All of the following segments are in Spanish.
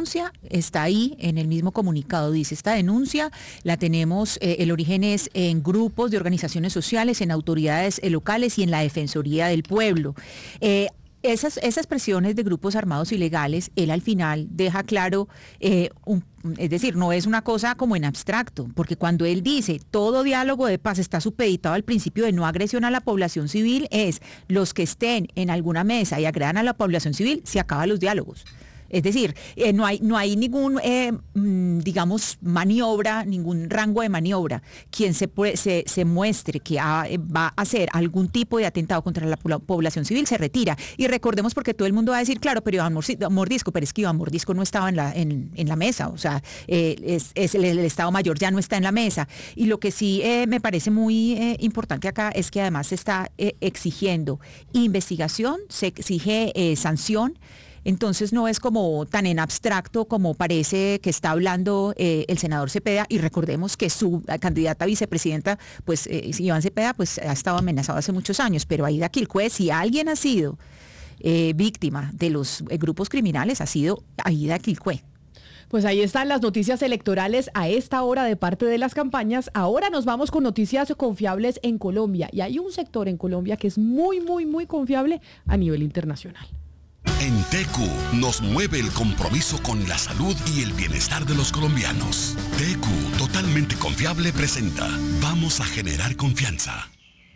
denuncia está ahí en el mismo comunicado, dice, esta denuncia la tenemos, el origen es en grupos de organizaciones sociales, en autoridades locales y en la Defensoría del Pueblo. Esas presiones de grupos armados ilegales, él al final deja claro, es decir, no es una cosa como en abstracto, porque cuando él dice todo diálogo de paz está supeditado al principio de no agresión a la población civil, es los que estén en alguna mesa y agredan a la población civil, se acaban los diálogos. Es decir, no hay ningún, digamos, maniobra, ningún rango de maniobra. Quien se muestre que va a hacer algún tipo de atentado contra la población civil se retira. Y recordemos, porque todo el mundo va a decir, claro, pero Iván Mordisco, pero es que Iván Mordisco no estaba en la mesa, o sea, el Estado Mayor ya no está en la mesa. Y lo que sí me parece muy importante acá es que además se está exigiendo investigación, se exige sanción. Entonces no es como tan en abstracto como parece que está hablando el senador Cepeda, y recordemos que su candidata a vicepresidenta, pues Iván Cepeda, pues ha estado amenazado hace muchos años, pero Aida Quilcue, si alguien ha sido víctima de los grupos criminales, ha sido Aida Quilcue. Pues ahí están las noticias electorales a esta hora de parte de las campañas. Ahora nos vamos con noticias confiables en Colombia, y hay un sector en Colombia que es muy, muy, muy confiable a nivel internacional. En TECU nos mueve el compromiso con la salud y el bienestar de los colombianos. TECU, totalmente confiable, presenta Vamos a generar confianza.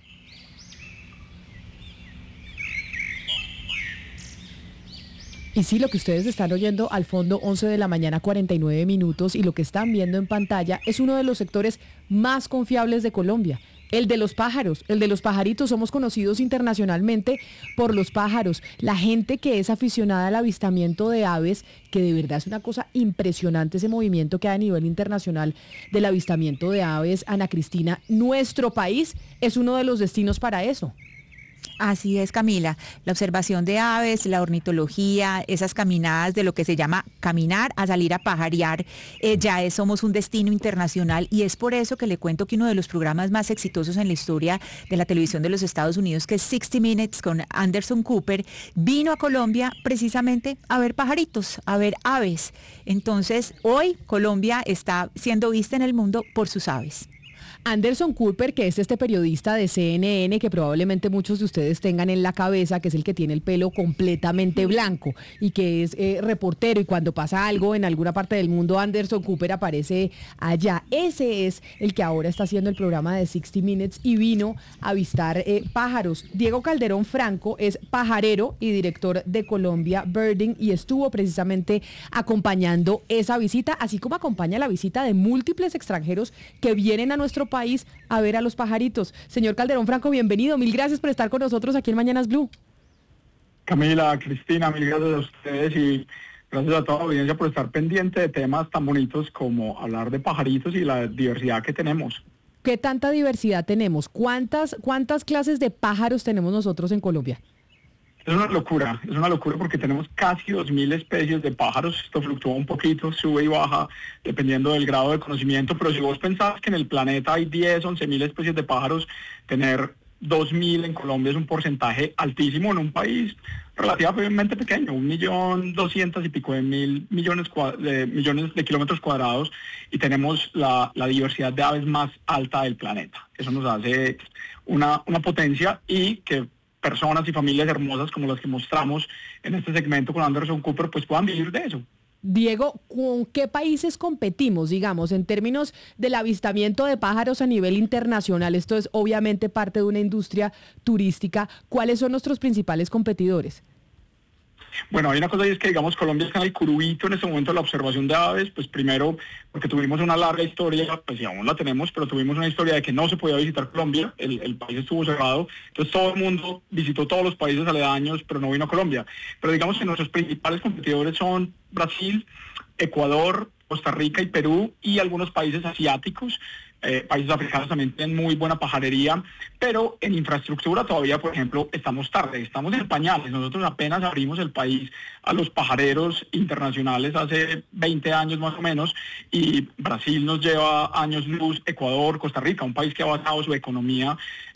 Y sí, lo que ustedes están oyendo al fondo, 11 de la mañana, 49 minutos, y lo que están viendo en pantalla es uno de los sectores más confiables de Colombia. El de los pájaros, el de los pajaritos. Somos conocidos internacionalmente por los pájaros. La gente que es aficionada al avistamiento de aves, que de verdad es una cosa impresionante ese movimiento que hay a nivel internacional del avistamiento de aves. Ana Cristina, nuestro país es uno de los destinos para eso. Así es, Camila. La observación de aves, la ornitología, esas caminadas de lo que se llama caminar a salir a pajarear, somos un destino internacional, y es por eso que le cuento que uno de los programas más exitosos en la historia de la televisión de los Estados Unidos, que es 60 Minutes con Anderson Cooper, vino a Colombia precisamente a ver pajaritos, a ver aves. Entonces, hoy Colombia está siendo vista en el mundo por sus aves. Anderson Cooper, que es este periodista de CNN que probablemente muchos de ustedes tengan en la cabeza, que es el que tiene el pelo completamente blanco y que es reportero, y cuando pasa algo en alguna parte del mundo, Anderson Cooper aparece allá. Ese es el que ahora está haciendo el programa de 60 Minutes y vino a avistar pájaros. Diego Calderón Franco es pajarero y director de Colombia Birding, y estuvo precisamente acompañando esa visita, así como acompaña la visita de múltiples extranjeros que vienen a nuestro país a ver a los pajaritos. Señor Calderón Franco, bienvenido. Mil gracias por estar con nosotros aquí en Mañanas Blue. Camila, Cristina, mil gracias a ustedes y gracias a toda la audiencia por estar pendiente de temas tan bonitos como hablar de pajaritos y la diversidad que tenemos. ¿Qué tanta diversidad tenemos? ¿Cuántas clases de pájaros tenemos nosotros en Colombia? Es una locura porque tenemos casi 2.000 especies de pájaros. Esto fluctúa un poquito, sube y baja, dependiendo del grado de conocimiento, pero si vos pensás que en el planeta hay 10, 11.000 especies de pájaros, tener 2.000 en Colombia es un porcentaje altísimo en un país relativamente pequeño, 1.200.000 y pico de millones de kilómetros cuadrados, y tenemos la diversidad de aves más alta del planeta. Eso nos hace una potencia, y que personas y familias hermosas como las que mostramos en este segmento con Anderson Cooper pues puedan vivir de eso. Diego, ¿con qué países competimos, digamos, en términos del avistamiento de pájaros a nivel internacional? Esto es obviamente parte de una industria turística. ¿Cuáles son nuestros principales competidores? Bueno, hay una cosa, y es que, digamos, Colombia está en el curubito en este momento de la observación de aves, pues primero porque tuvimos una larga historia, pues y aún la tenemos, pero tuvimos una historia de que no se podía visitar Colombia, el país estuvo cerrado, entonces todo el mundo visitó todos los países aledaños, pero no vino a Colombia. Pero digamos que nuestros principales competidores son Brasil, Ecuador, Costa Rica y Perú, y algunos países asiáticos. Países africanos también tienen muy buena pajarería, pero en infraestructura todavía, por ejemplo, estamos tarde, estamos en pañales. Nosotros apenas abrimos el país a los pajareros internacionales hace 20 años más o menos, y Brasil nos lleva años luz, Ecuador, Costa Rica, un país que ha basado su economía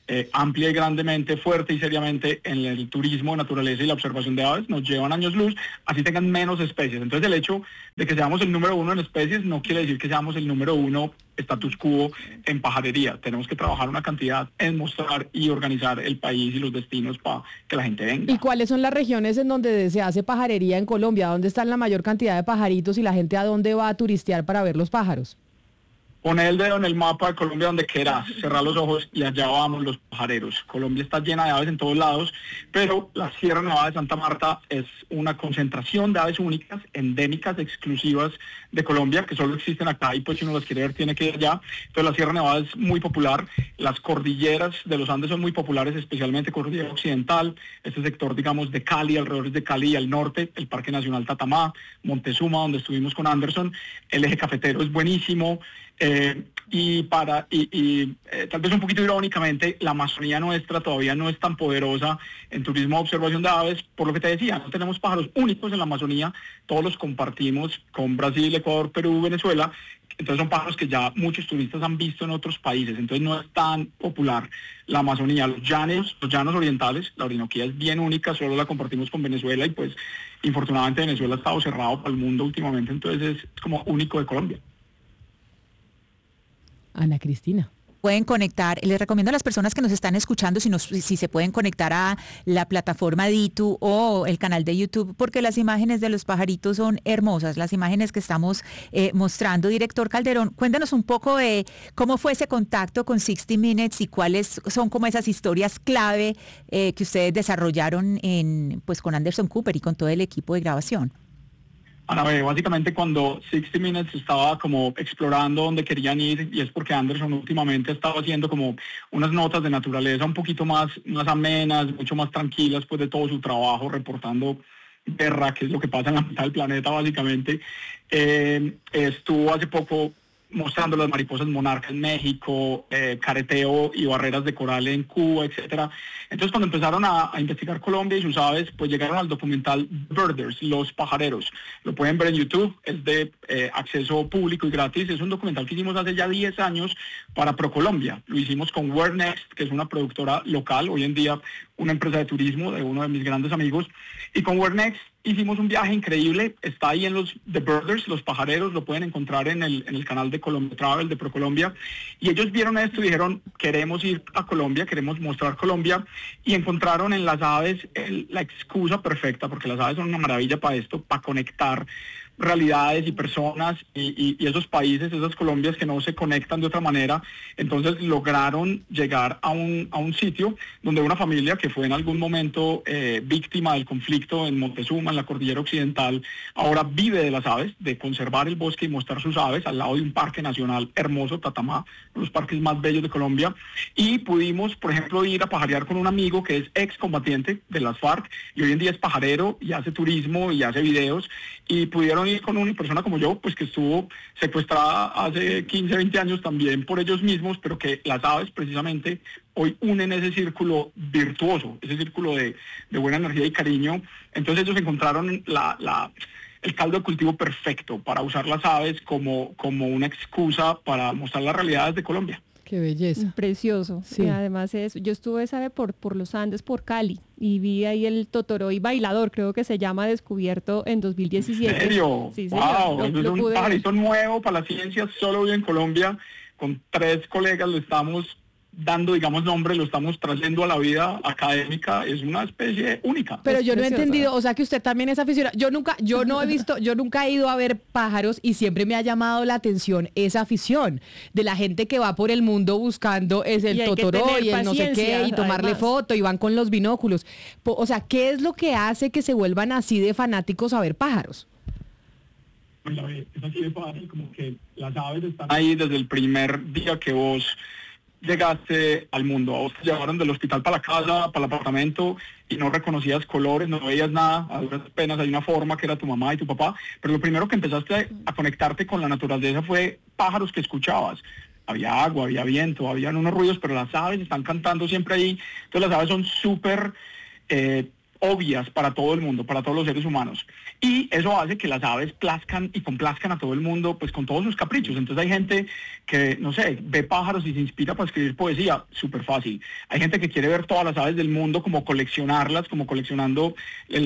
amplia y grandemente, fuerte y seriamente en el turismo de naturaleza y la observación de aves, nos llevan años luz, así tengan menos especies. Entonces el hecho de que seamos el número 1 en especies no quiere decir que seamos el número 1 status quo en pajarería. Tenemos que trabajar una cantidad en mostrar y organizar el país y los destinos para que la gente venga. ¿Y cuáles son las regiones en donde se hace pajarería en Colombia? ¿Dónde está la mayor cantidad de pajaritos y la gente a dónde va a turistear para ver los pájaros? Poner el dedo en el mapa de Colombia donde quieras, cerrar los ojos y allá vamos los pajareros. Colombia está llena de aves en todos lados, pero la Sierra Nevada de Santa Marta es una concentración de aves únicas, endémicas, exclusivas de Colombia, que solo existen acá y pues si uno las quiere ver tiene que ir allá. Entonces la Sierra Nevada es muy popular, las cordilleras de los Andes son muy populares, especialmente Cordillera Occidental, este sector digamos de Cali, alrededor de Cali y al norte, el Parque Nacional Tatamá, Montezuma, donde estuvimos con Anderson, el eje cafetero es buenísimo. Tal vez un poquito irónicamente, la Amazonía nuestra todavía no es tan poderosa en turismo de observación de aves, por lo que te decía, no tenemos pájaros únicos en la Amazonía, todos los compartimos con Brasil, Ecuador, Perú, Venezuela, entonces son pájaros que ya muchos turistas han visto en otros países, entonces no es tan popular la Amazonía. Los llanos orientales, la Orinoquía es bien única, solo la compartimos con Venezuela y pues infortunadamente Venezuela ha estado cerrado para el mundo últimamente, entonces es como único de Colombia. Ana Cristina. Pueden conectar, les recomiendo a las personas que nos están escuchando si se pueden conectar a la plataforma Ditu o el canal de YouTube, porque las imágenes de los pajaritos son hermosas, las imágenes que estamos mostrando. Director Calderón, cuéntanos un poco de cómo fue ese contacto con 60 Minutes y cuáles son como esas historias clave que ustedes desarrollaron pues con Anderson Cooper y con todo el equipo de grabación. Ana, básicamente cuando 60 Minutes estaba como explorando dónde querían ir, y es porque Anderson últimamente estaba haciendo como unas notas de naturaleza un poquito más amenas, mucho más tranquilas, pues de todo su trabajo reportando guerra, que es lo que pasa en la mitad del planeta básicamente. Estuvo hace poco mostrando las mariposas monarca en México, careteo y barreras de coral en Cuba, etcétera. Entonces cuando empezaron a investigar Colombia y sus aves, pues llegaron al documental Birders, Los Pajareros. Lo pueden ver en YouTube, es de acceso público y gratis. Es un documental que hicimos hace ya 10 años para ProColombia. Lo hicimos con Where Next, que es una productora local, hoy en día una empresa de turismo de uno de mis grandes amigos. Y con Where Next hicimos un viaje increíble, está ahí en los The Birders, los pajareros, lo pueden encontrar en el canal de Colombia Travel, de ProColombia, y ellos vieron esto y dijeron, queremos ir a Colombia, queremos mostrar Colombia, y encontraron en las aves la excusa perfecta, porque las aves son una maravilla para esto, para conectar realidades y personas y esos países, esas Colombias que no se conectan de otra manera. Entonces lograron llegar a un sitio donde una familia que fue en algún momento víctima del conflicto en Montezuma, en la Cordillera Occidental, ahora vive de las aves, de conservar el bosque y mostrar sus aves al lado de un parque nacional hermoso, Tatamá, uno de los parques más bellos de Colombia, y pudimos, por ejemplo, ir a pajarear con un amigo que es excombatiente de las FARC y hoy en día es pajarero y hace turismo y hace videos, y pudieron ir con una persona como yo, pues que estuvo secuestrada hace 15, 20 años también por ellos mismos, pero que las aves precisamente hoy unen ese círculo virtuoso, ese círculo de buena energía y cariño. Entonces ellos encontraron el caldo de cultivo perfecto para usar las aves como una excusa para mostrar las realidades de Colombia. Qué belleza. Precioso. Sí. Y además yo estuve, ¿sabe? por los Andes, por Cali, y vi ahí el totoroy bailador, creo que se llama, descubierto en 2017. ¿En serio? Sí, ¡Wow! señor. Es un pajarito nuevo para la ciencia, solo vive en Colombia. Con 3 colegas le estamos dando, digamos, nombre, lo estamos trayendo a la vida académica. Es una especie única. Pero yo no he precioso. entendido, o sea que usted también es aficionado. Yo nunca he ido a ver pájaros y siempre me ha llamado la atención esa afición de la gente que va por el mundo buscando el totoroy, el no sé qué, y tomarle además foto y van con los binóculos. O sea, ¿qué es lo que hace que se vuelvan así de fanáticos a ver pájaros? Pues es así de fácil, como que las aves están ahí desde el primer día que vos llegaste al mundo. A vos te llevaron del hospital para la casa, para el apartamento, y no reconocías colores, no veías nada, a duras penas hay una forma que era tu mamá y tu papá, pero lo primero que empezaste a conectarte con la naturaleza fue pájaros que escuchabas. Había agua, había viento, habían unos ruidos, pero las aves están cantando siempre ahí. Entonces las aves son súper obvias para todo el mundo, para todos los seres humanos. Y eso hace que las aves plazcan y complazcan a todo el mundo, pues con todos sus caprichos. Entonces hay gente que, no sé, ve pájaros y se inspira para escribir poesía, súper fácil. Hay gente que quiere ver todas las aves del mundo, como coleccionarlas, como coleccionando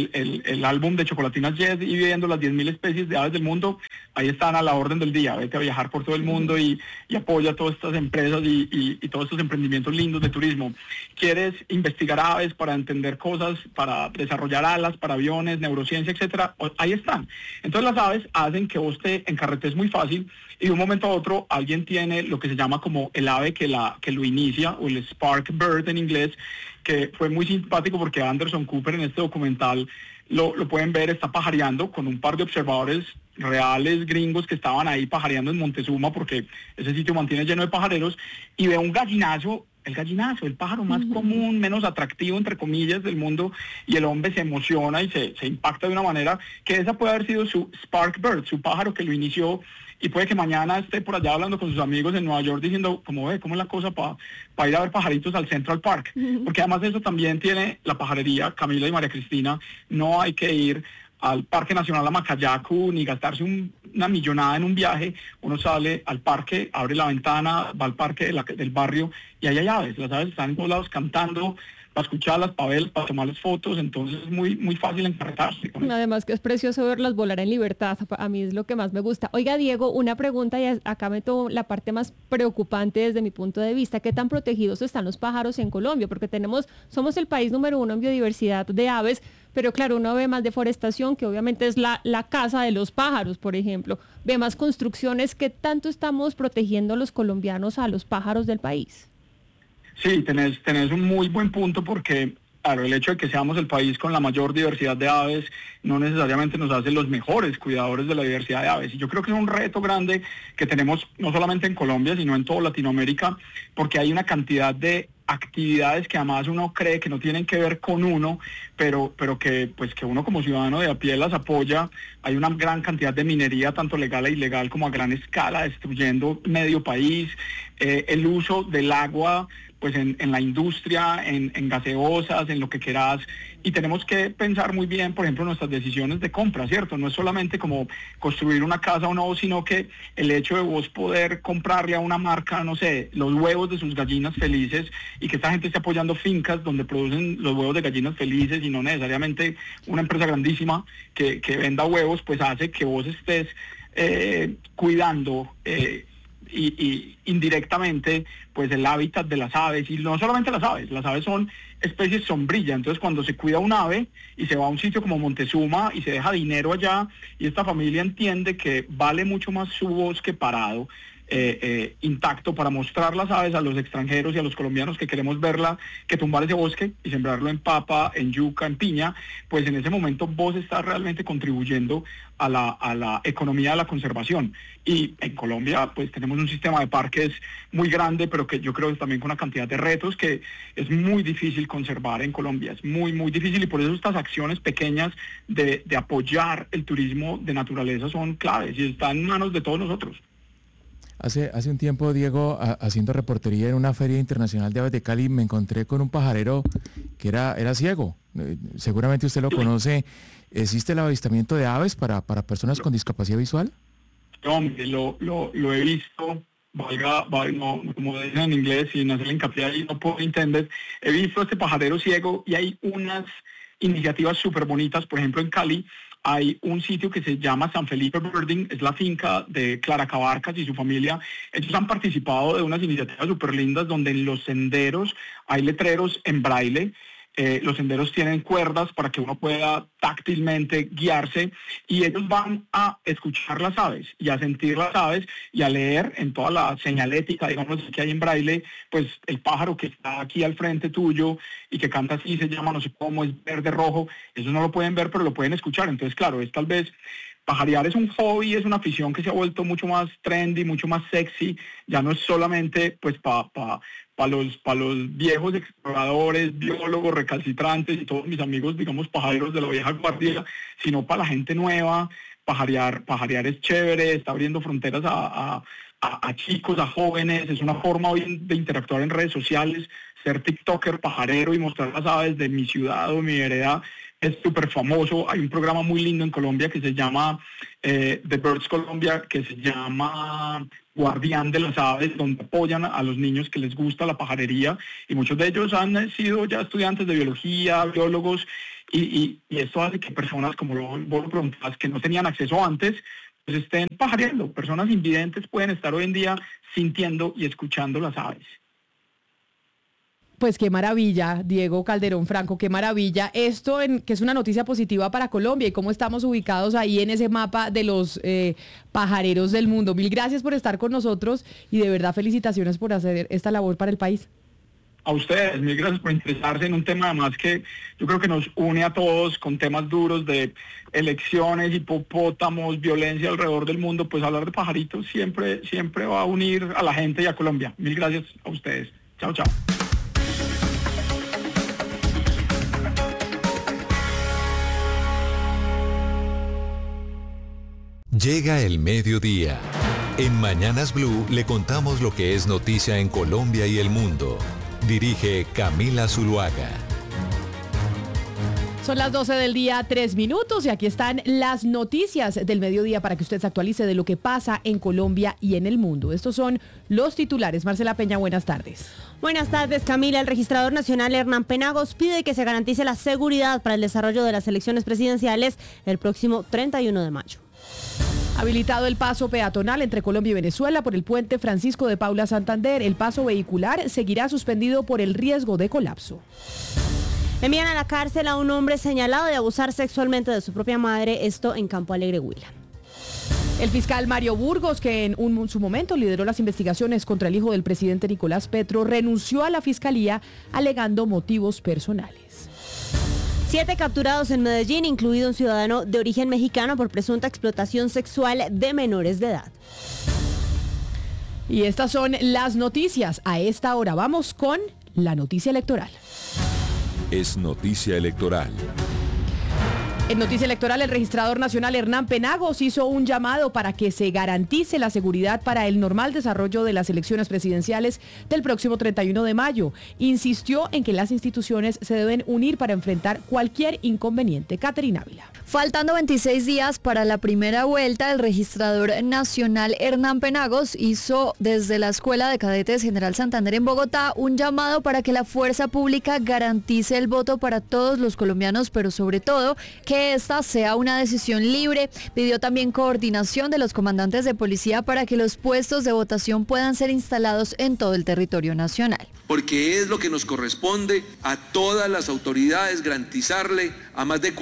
el álbum de Chocolatinas Jet y viendo las 10.000 especies de aves del mundo. Ahí están a la orden del día. Vete a viajar por todo el mundo y apoya a todas estas empresas y todos estos emprendimientos lindos de turismo. ¿Quieres investigar aves para entender cosas, para desarrollar alas, para aviones, neurociencia, etcétera? Ahí están. Entonces las aves hacen que vos te encarretes muy fácil y de un momento a otro alguien tiene lo que se llama como el ave que lo inicia, o el spark bird en inglés, que fue muy simpático porque Anderson Cooper en este documental lo pueden ver, está pajareando con un par de observadores reales gringos que estaban ahí pajareando en Montezuma, porque ese sitio mantiene lleno de pajareros, y ve un gallinazo, el pájaro más común, menos atractivo, entre comillas, del mundo, y el hombre se emociona y se impacta de una manera que esa puede haber sido su spark bird, su pájaro que lo inició, y puede que mañana esté por allá hablando con sus amigos en Nueva York diciendo, ¿cómo es la cosa para ir a ver pajaritos al Central Park? Porque además eso también tiene la pajarería, Camila y María Cristina, no hay que ir al Parque Nacional Amacayacu ni gastarse una millonada en un viaje. Uno sale al parque, abre la ventana, va al parque del barrio y ahí hay aves. Las aves están en todos lados cantando, para escucharlas, para verlas, para tomarles fotos, entonces es muy, muy fácil encarretarse. Además que es precioso verlas volar en libertad, a mí es lo que más me gusta. Oiga, Diego, una pregunta, y acá meto la parte más preocupante desde mi punto de vista: ¿qué tan protegidos están los pájaros en Colombia? Porque somos el país número 1 en biodiversidad de aves, pero claro, uno ve más deforestación, que obviamente es la casa de los pájaros, por ejemplo, ve más construcciones. ¿Qué tanto estamos protegiendo los colombianos a los pájaros del país? Sí, tenés un muy buen punto porque, claro, el hecho de que seamos el país con la mayor diversidad de aves no necesariamente nos hace los mejores cuidadores de la diversidad de aves. Y yo creo que es un reto grande que tenemos no solamente en Colombia, sino en toda Latinoamérica, porque hay una cantidad de actividades que además uno cree que no tienen que ver con uno, pero que uno como ciudadano de a pie las apoya. Hay una gran cantidad de minería, tanto legal e ilegal, como a gran escala, destruyendo medio país. El uso del agua, pues en la industria, en gaseosas, en lo que quieras, y tenemos que pensar muy bien, por ejemplo, nuestras decisiones de compra, ¿cierto? No es solamente como construir una casa o no, sino que el hecho de vos poder comprarle a una marca, no sé, los huevos de sus gallinas felices, y que esta gente esté apoyando fincas donde producen los huevos de gallinas felices y no necesariamente una empresa grandísima que venda huevos, pues hace que vos estés cuidando y indirectamente pues el hábitat de las aves. Y no solamente las aves son especies sombrilla. Entonces cuando se cuida un ave y se va a un sitio como Montezuma y se deja dinero allá, y esta familia entiende que vale mucho más su bosque parado, intacto, para mostrar las aves a los extranjeros y a los colombianos que queremos verla, que tumbar ese bosque y sembrarlo en papa, en yuca, en piña, pues en ese momento vos estás realmente contribuyendo a la economía de la conservación. Y en Colombia pues tenemos un sistema de parques muy grande, pero que yo creo que también con una cantidad de retos que es muy difícil conservar en Colombia, es muy, muy difícil, y por eso estas acciones pequeñas de apoyar el turismo de naturaleza son claves y están en manos de todos nosotros. Hace un tiempo, Diego, haciendo reportería en una feria internacional de aves de Cali, me encontré con un pajarero que era ciego. Seguramente usted lo conoce. ¿Existe el avistamiento de aves para personas con discapacidad visual? Hombre, lo he visto, no, como dicen en inglés, sin hacer hincapié ahí, no puedo entender. He visto a este pajarero ciego y hay unas iniciativas súper bonitas. Por ejemplo, en Cali hay un sitio que se llama San Felipe Birding, es la finca de Clara Cabarcas y su familia. Ellos han participado de unas iniciativas súper lindas donde en los senderos hay letreros en braille. Los senderos tienen cuerdas para que uno pueda táctilmente guiarse, y ellos van a escuchar las aves y a sentir las aves y a leer en toda la señalética, digamos, que hay en braille, pues el pájaro que está aquí al frente tuyo y que canta así, se llama no sé cómo, es verde, rojo. Eso no lo pueden ver, pero lo pueden escuchar. Entonces, claro, es tal vez... Pajarear es un hobby, es una afición que se ha vuelto mucho más trendy, mucho más sexy. Ya no es solamente pues para los viejos exploradores, biólogos recalcitrantes y todos mis amigos, digamos, pajareros de la vieja guardia, sino para la gente nueva. Pajarear es chévere, está abriendo fronteras a chicos, a jóvenes. Es una forma hoy de interactuar en redes sociales, ser tiktoker pajarero y mostrar las aves de mi ciudad o mi vereda, es súper famoso. Hay un programa muy lindo en Colombia que se llama The Birds Colombia, que se llama Guardián de las Aves, donde apoyan a los niños que les gusta la pajarería, y muchos de ellos han sido ya estudiantes de biología, biólogos, y esto hace que personas, como vos lo preguntabas, que no tenían acceso antes, pues estén pajareando. Personas invidentes pueden estar hoy en día sintiendo y escuchando las aves. Pues qué maravilla, Diego Calderón Franco, qué maravilla. Esto que es una noticia positiva para Colombia y cómo estamos ubicados ahí en ese mapa de los pajareros del mundo. Mil gracias por estar con nosotros y de verdad felicitaciones por hacer esta labor para el país. A ustedes, mil gracias por interesarse en un tema además que yo creo que nos une a todos, con temas duros de elecciones, hipopótamos, violencia alrededor del mundo. Pues hablar de pajaritos siempre va a unir a la gente y a Colombia. Mil gracias a ustedes. Chao, chao. Llega el mediodía. En Mañanas Blue le contamos lo que es noticia en Colombia y el mundo. Dirige Camila Zuluaga. Son las 12 del día, 3 minutos, y aquí están las noticias del mediodía para que usted se actualice de lo que pasa en Colombia y en el mundo. Estos son los titulares. Marcela Peña, buenas tardes. Buenas tardes, Camila. El registrador nacional Hernán Penagos pide que se garantice la seguridad para el desarrollo de las elecciones presidenciales el próximo 31 de mayo. Habilitado el paso peatonal entre Colombia y Venezuela por el puente Francisco de Paula Santander. El paso vehicular seguirá suspendido por el riesgo de colapso. Envían a la cárcel a un hombre señalado de abusar sexualmente de su propia madre, esto en Campo Alegre, Huila. El fiscal Mario Burgos, que en su momento lideró las investigaciones contra el hijo del presidente Nicolás Petro, renunció a la fiscalía alegando motivos personales. 7 capturados en Medellín, incluido un ciudadano de origen mexicano por presunta explotación sexual de menores de edad. Y estas son las noticias. A esta hora vamos con la noticia electoral. Es noticia electoral. En Noticia Electoral, el registrador nacional Hernán Penagos hizo un llamado para que se garantice la seguridad para el normal desarrollo de las elecciones presidenciales del próximo 31 de mayo. Insistió en que las instituciones se deben unir para enfrentar cualquier inconveniente. Caterina Ávila. Faltando 26 días para la primera vuelta, el registrador nacional Hernán Penagos hizo desde la Escuela de Cadetes General Santander en Bogotá un llamado para que la fuerza pública garantice el voto para todos los colombianos, pero sobre todo que esta sea una decisión libre. Pidió también coordinación de los comandantes de policía para que los puestos de votación puedan ser instalados en todo el territorio nacional. Porque es lo que nos corresponde a todas las autoridades garantizarle a más de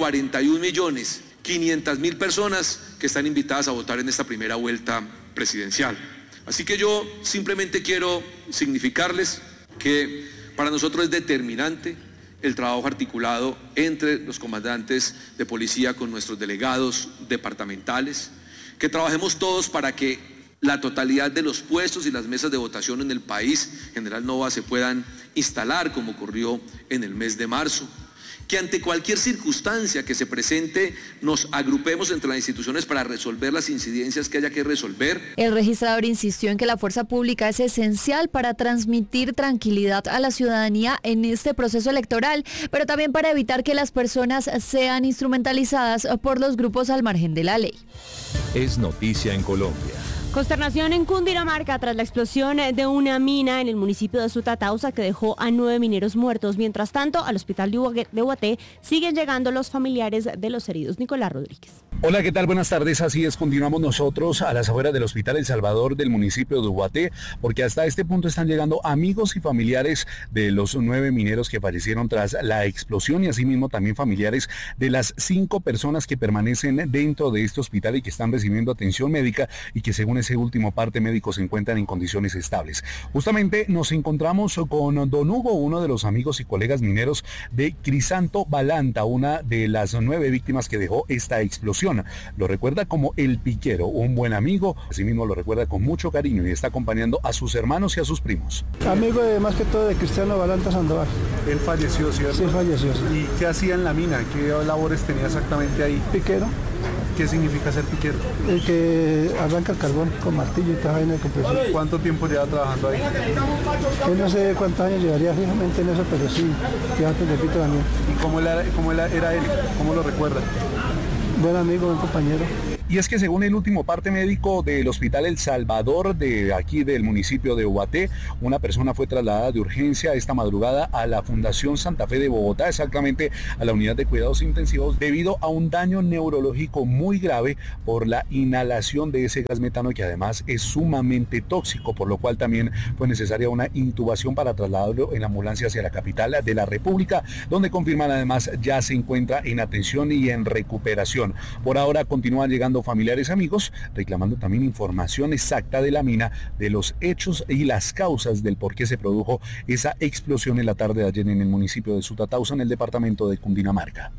41.500.000 personas que están invitadas a votar en esta primera vuelta presidencial. Así que yo simplemente quiero significarles que para nosotros es determinante el trabajo articulado entre los comandantes de policía con nuestros delegados departamentales, que trabajemos todos para que la totalidad de los puestos y las mesas de votación en el país, General Nova, se puedan instalar como ocurrió en el mes de marzo. Que ante cualquier circunstancia que se presente nos agrupemos entre las instituciones para resolver las incidencias que haya que resolver. El registrador insistió en que la fuerza pública es esencial para transmitir tranquilidad a la ciudadanía en este proceso electoral, pero también para evitar que las personas sean instrumentalizadas por los grupos al margen de la ley. Es noticia en Colombia. Consternación en Cundinamarca tras la explosión de una mina en el municipio de Sutatausa que dejó a 9 mineros muertos. Mientras tanto, al hospital de Ubaté siguen llegando los familiares de los heridos. Nicolás Rodríguez. Hola, ¿qué tal? Buenas tardes. Así es, continuamos nosotros a las afueras del Hospital El Salvador del municipio de Ubaté, porque hasta este punto están llegando amigos y familiares de los 9 mineros que fallecieron tras la explosión y asimismo también familiares de las 5 personas que permanecen dentro de este hospital y que están recibiendo atención médica y que según ese último parte médico se encuentran en condiciones estables. Justamente nos encontramos con don Hugo, uno de los amigos y colegas mineros de Crisanto Balanta, una de las 9 víctimas que dejó esta explosión. Lo recuerda como el piquero, un buen amigo, asimismo lo recuerda con mucho cariño y está acompañando a sus hermanos y a sus primos. Amigo más que todo de Cristiano Balanta Sandoval. Él falleció, ¿cierto? Sí, falleció. ¿Y qué hacía en la mina? ¿Qué labores tenía exactamente ahí? Piquero. ¿Qué significa ser piquero? El que arranca el carbón con martillo y toda vaina de compresión. ¿Cuánto tiempo lleva trabajando ahí? No sé cuántos años llevaría fijamente en eso, pero sí, ya te repito también. ¿Y cómo era él? ¿Cómo lo recuerda? Buen amigo, buen compañero. Y es que según el último parte médico del Hospital El Salvador de aquí del municipio de Ubaté, una persona fue trasladada de urgencia esta madrugada a la Fundación Santa Fe de Bogotá, exactamente a la unidad de cuidados intensivos, debido a un daño neurológico muy grave por la inhalación de ese gas metano, que además es sumamente tóxico, por lo cual también fue necesaria una intubación para trasladarlo en ambulancia hacia la capital de la República, donde confirman además ya se encuentra en atención y en recuperación. Por ahora continúan llegando familiares y amigos reclamando también información exacta de la mina, de los hechos y las causas del por qué se produjo esa explosión en la tarde de ayer en el municipio de Sutatausa, en el departamento de Cundinamarca.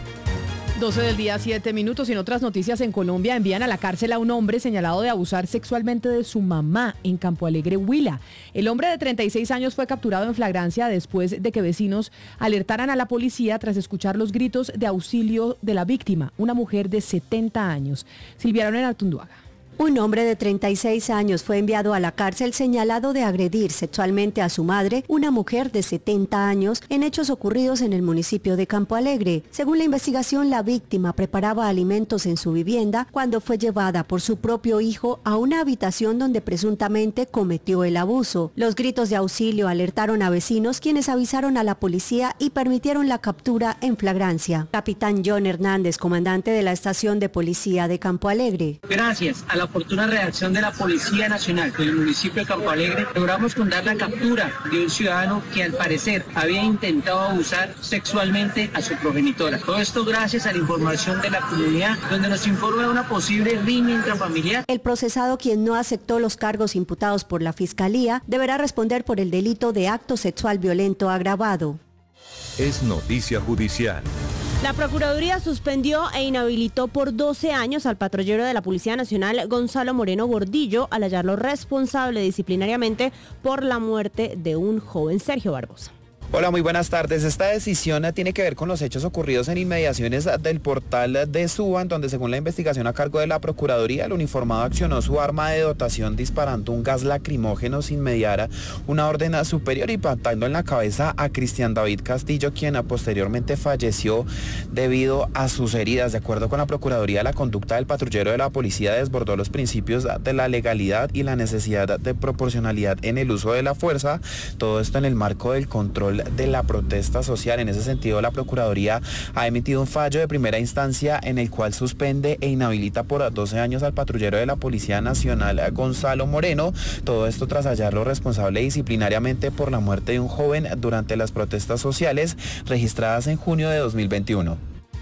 12 del día, 7 minutos. Y en otras noticias, en Colombia envían a la cárcel a un hombre señalado de abusar sexualmente de su mamá en Campo Alegre, Huila. El hombre de 36 años fue capturado en flagrancia después de que vecinos alertaran a la policía tras escuchar los gritos de auxilio de la víctima, una mujer de 70 años. Silvia Aron en Artunduaga. Un hombre de 36 años fue enviado a la cárcel señalado de agredir sexualmente a su madre, una mujer de 70 años, en hechos ocurridos en el municipio de Campo Alegre. Según la investigación, la víctima preparaba alimentos en su vivienda cuando fue llevada por su propio hijo a una habitación donde presuntamente cometió el abuso. Los gritos de auxilio alertaron a vecinos, quienes avisaron a la policía y permitieron la captura en flagrancia. Capitán John Hernández, comandante de la estación de policía de Campo Alegre. Gracias a la oportuna reacción de la Policía Nacional del municipio de Campo Alegre, logramos contar la captura de un ciudadano que al parecer había intentado abusar sexualmente a su progenitora. Todo esto gracias a la información de la comunidad, donde nos informa de una posible riña intrafamiliar. El procesado, quien no aceptó los cargos imputados por la Fiscalía, deberá responder por el delito de acto sexual violento agravado. Es noticia judicial. La Procuraduría suspendió e inhabilitó por 12 años al patrullero de la Policía Nacional, Gonzalo Moreno Gordillo, al hallarlo responsable disciplinariamente por la muerte de un joven. Sergio Barbosa. Hola, muy buenas tardes. Esta decisión tiene que ver con los hechos ocurridos en inmediaciones del portal de Suban, donde según la investigación a cargo de la Procuraduría, el uniformado accionó su arma de dotación disparando un gas lacrimógeno sin mediar una orden superior, impactando en la cabeza a Cristian David Castillo, quien posteriormente falleció debido a sus heridas. De acuerdo con la Procuraduría, la conducta del patrullero de la policía desbordó los principios de la legalidad y la necesidad de proporcionalidad en el uso de la fuerza. Todo esto en el marco del control de la protesta social. En ese sentido, la Procuraduría ha emitido un fallo de primera instancia en el cual suspende e inhabilita por 12 años al patrullero de la Policía Nacional, Gonzalo Moreno. Todo esto tras hallarlo responsable disciplinariamente por la muerte de un joven durante las protestas sociales registradas en junio de 2021.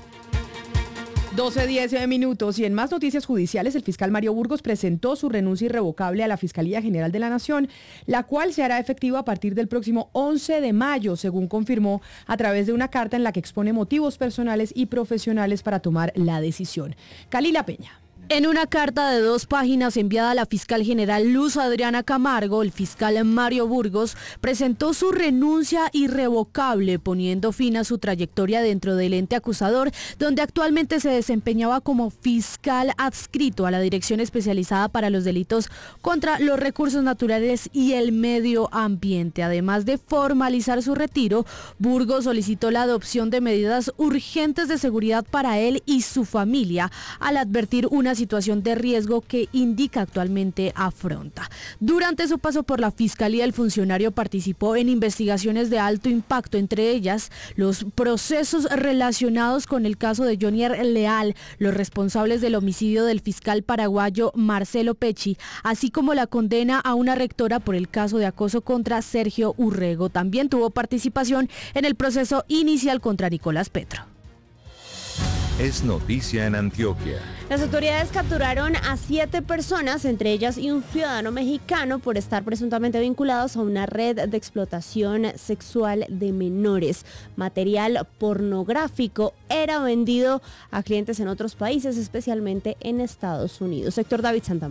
12:10 minutos. Y en más noticias judiciales, el fiscal Mario Burgos presentó su renuncia irrevocable a la Fiscalía General de la Nación, la cual se hará efectiva a partir del próximo 11 de mayo, según confirmó a través de una carta en la que expone motivos personales y profesionales para tomar la decisión. Kalila Peña. En una carta de 2 páginas enviada a la fiscal general Luz Adriana Camargo, el fiscal Mario Burgos presentó su renuncia irrevocable, poniendo fin a su trayectoria dentro del ente acusador, donde actualmente se desempeñaba como fiscal adscrito a la Dirección Especializada para los Delitos contra los Recursos Naturales y el Medio Ambiente. Además de formalizar su retiro, Burgos solicitó la adopción de medidas urgentes de seguridad para él y su familia, al advertir una situación de riesgo que indica actualmente afronta. Durante su paso por la Fiscalía, el funcionario participó en investigaciones de alto impacto, entre ellas los procesos relacionados con el caso de Jonier Leal, los responsables del homicidio del fiscal paraguayo Marcelo Pecci, así como la condena a una rectora por el caso de acoso contra Sergio Urrego. También tuvo participación en el proceso inicial contra Nicolás Petro. Es noticia en Antioquia. Las autoridades capturaron a 7 personas, entre ellas y un ciudadano mexicano, por estar presuntamente vinculados a una red de explotación sexual de menores. Material pornográfico era vendido a clientes en otros países, especialmente en Estados Unidos. Héctor David Santamaría.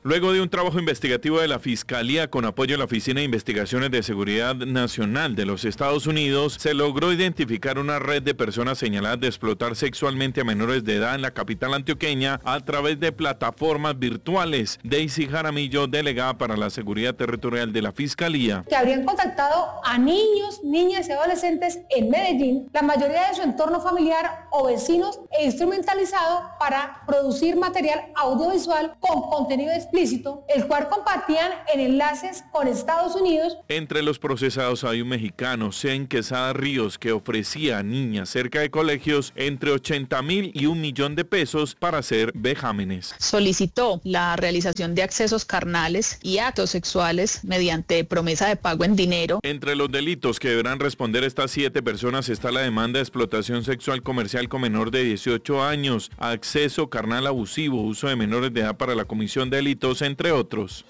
Luego de un trabajo investigativo de la Fiscalía con apoyo de la Oficina de Investigaciones de Seguridad Nacional de los Estados Unidos, se logró identificar una red de personas señaladas de explotar sexualmente a menores de edad en la capital antioqueña a través de plataformas virtuales. Daisy Jaramillo, delegada para la Seguridad Territorial de la Fiscalía. Que habrían contactado a niños, niñas y adolescentes en Medellín, la mayoría de su entorno familiar o vecinos, e instrumentalizado para producir material audiovisual con contenido explícito, el cual compartían en enlaces con Estados Unidos. Entre los procesados hay un mexicano, Zen Quesada Ríos, que ofrecía a niñas cerca de colegios entre 80,000 y $1,000,000 para hacer vejámenes. Solicitó la realización de accesos carnales y actos sexuales mediante promesa de pago en dinero. Entre los delitos que deberán responder estas 7 personas está la demanda de explotación sexual comercial con menor de 18 años, acceso carnal abusivo, uso de menores de edad para la comisión de delitos, entre otros.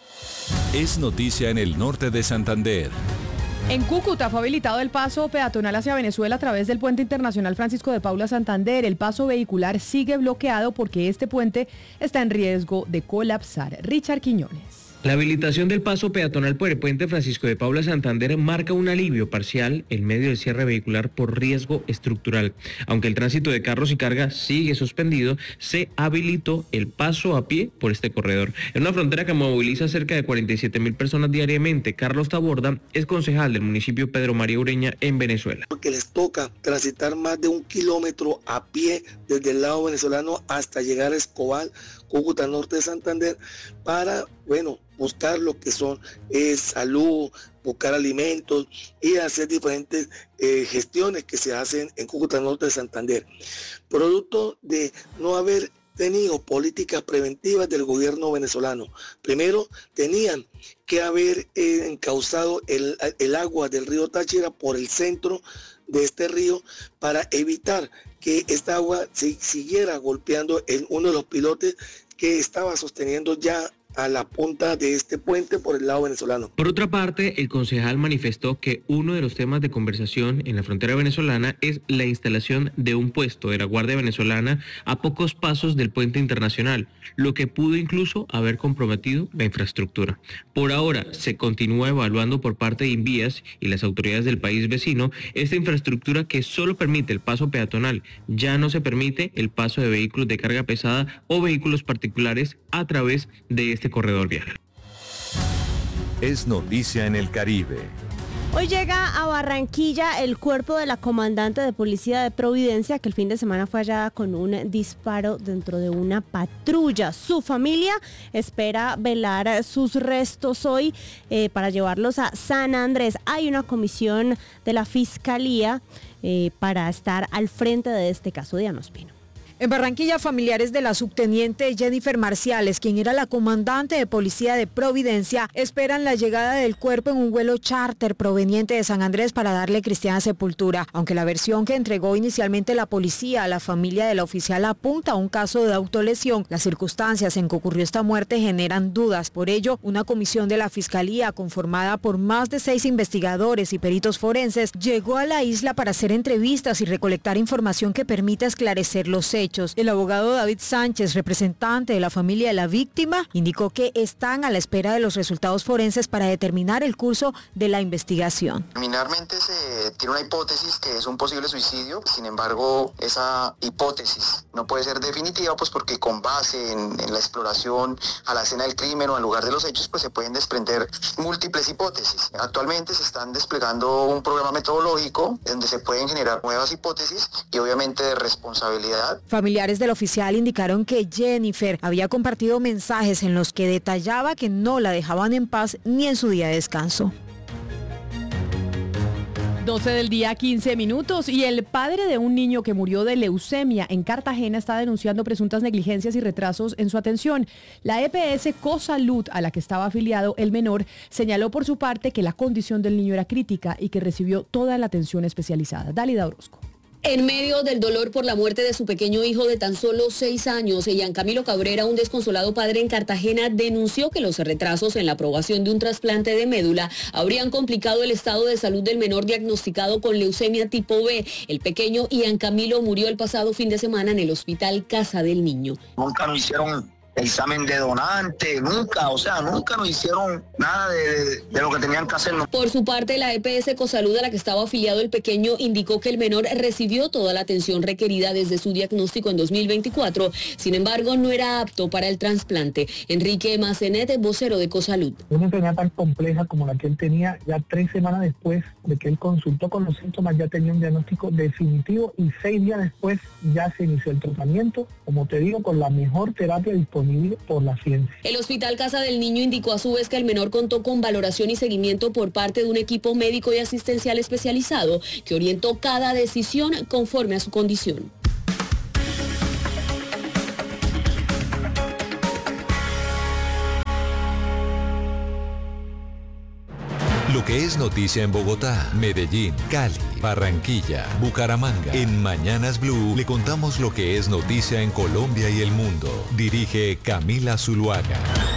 Es noticia en el norte de Santander. En Cúcuta fue habilitado el paso peatonal hacia Venezuela a través del puente internacional Francisco de Paula Santander. El paso vehicular sigue bloqueado porque este puente está en riesgo de colapsar. Richard Quiñones. La habilitación del paso peatonal por el puente Francisco de Paula Santander marca un alivio parcial en medio del cierre vehicular por riesgo estructural. Aunque el tránsito de carros y carga sigue suspendido, se habilitó el paso a pie por este corredor. En una frontera que moviliza cerca de 47,000 personas diariamente, Carlos Taborda es concejal del municipio Pedro María Ureña en Venezuela. Porque les toca transitar más de 1 kilómetro a pie desde el lado venezolano hasta llegar a Escobal, Cúcuta, norte de Santander, para, buscar lo que son salud, buscar alimentos y hacer diferentes gestiones que se hacen en Cúcuta, norte de Santander. Producto de no haber tenido políticas preventivas del gobierno venezolano. Primero, tenían que haber encauzado el agua del río Táchira por el centro de este río para evitar que esta agua siguiera golpeando en uno de los pilotes que estaba sosteniendo ya a la punta de este puente por el lado venezolano. Por otra parte, el concejal manifestó que uno de los temas de conversación en la frontera venezolana es la instalación de un puesto de la Guardia Venezolana a pocos pasos del puente internacional, lo que pudo incluso haber comprometido la infraestructura. Por ahora, se continúa evaluando por parte de Invías y las autoridades del país vecino esta infraestructura que solo permite el paso peatonal. Ya no se permite el paso de vehículos de carga pesada o vehículos particulares a través de este corredor vial. Es noticia en el Caribe. Hoy llega a Barranquilla el cuerpo de la comandante de policía de Providencia, que el fin de semana fue hallada con un disparo dentro de una patrulla. Su familia espera velar sus restos hoy para llevarlos a San Andrés. Hay una comisión de la Fiscalía para estar al frente de este caso. Diana Ospino. En Barranquilla, familiares de la subteniente Jennifer Marciales, quien era la comandante de policía de Providencia, esperan la llegada del cuerpo en un vuelo charter proveniente de San Andrés para darle cristiana sepultura. Aunque la versión que entregó inicialmente la policía a la familia de la oficial apunta a un caso de autolesión, las circunstancias en que ocurrió esta muerte generan dudas. Por ello, una comisión de la Fiscalía, conformada por más de 6 investigadores y peritos forenses, llegó a la isla para hacer entrevistas y recolectar información que permita esclarecer los hechos. El abogado David Sánchez, representante de la familia de la víctima, indicó que están a la espera de los resultados forenses para determinar el curso de la investigación. Preliminarmente se tiene una hipótesis que es un posible suicidio, sin embargo esa hipótesis no puede ser definitiva, pues porque con base en la exploración a la escena del crimen o al lugar de los hechos, pues se pueden desprender múltiples hipótesis. Actualmente se están desplegando un programa metodológico donde se pueden generar nuevas hipótesis y obviamente de responsabilidad. Familiares del oficial indicaron que Jennifer había compartido mensajes en los que detallaba que no la dejaban en paz ni en su día de descanso. 12 del día, 15 minutos, y el padre de un niño que murió de leucemia en Cartagena está denunciando presuntas negligencias y retrasos en su atención. La EPS Cosalud, a la que estaba afiliado el menor, señaló por su parte que la condición del niño era crítica y que recibió toda la atención especializada. Dálida Orozco. En medio del dolor por la muerte de su pequeño hijo de tan solo 6 años, Giancamilo Cabrera, un desconsolado padre en Cartagena, denunció que los retrasos en la aprobación de un trasplante de médula habrían complicado el estado de salud del menor diagnosticado con leucemia tipo B. El pequeño Giancamilo murió el pasado fin de semana en el hospital Casa del Niño. Nunca nos hicieron examen de donante, nunca nos hicieron nada de lo que tenían que hacer. Por su parte, la EPS Cosalud, a la que estaba afiliado el pequeño, indicó que el menor recibió toda la atención requerida desde su diagnóstico en 2024. Sin embargo, no era apto para el trasplante. Enrique Macenet, vocero de Cosalud. Una enfermedad tan compleja como la que él tenía, ya 3 semanas después de que él consultó con los síntomas, ya tenía un diagnóstico definitivo y 6 días después ya se inició el tratamiento, como te digo, con la mejor terapia disponible por la ciencia. El Hospital Casa del Niño indicó a su vez que el menor contó con valoración y seguimiento por parte de un equipo médico y asistencial especializado que orientó cada decisión conforme a su condición. Lo que es noticia en Bogotá, Medellín, Cali, Barranquilla, Bucaramanga. En Mañanas Blue le contamos lo que es noticia en Colombia y el mundo. Dirige Camila Zuluaga.